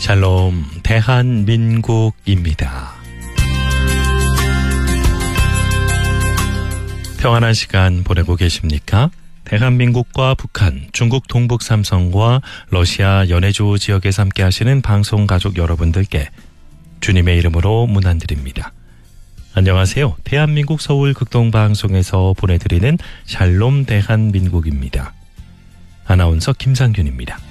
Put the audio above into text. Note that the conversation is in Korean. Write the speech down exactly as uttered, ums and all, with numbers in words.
샬롬 대한민국입니다. 평안한 시간 보내고 계십니까? 대한민국과 북한, 중국 동북 삼성과 러시아 연해주 지역에서 함께 하시는 방송 가족 여러분들께 주님의 이름으로 문안드립니다. 안녕하세요. 대한민국 서울 극동방송에서 보내드리는 샬롬 대한민국입니다. 아나운서 김상균입니다.